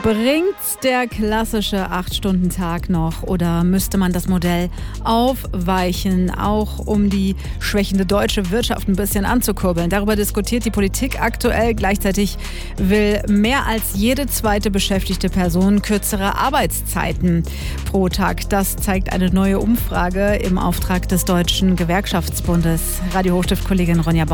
Bringt's der klassische 8-Stunden-Tag noch oder müsste man das Modell aufweichen, auch um die schwächende deutsche Wirtschaft ein bisschen anzukurbeln? Darüber diskutiert die Politik aktuell. Gleichzeitig will mehr als jede zweite beschäftigte Person kürzere Arbeitszeiten pro Tag. Das zeigt eine neue Umfrage im Auftrag des Deutschen Gewerkschaftsbundes. Radio Hochstift-Kollegin Ronja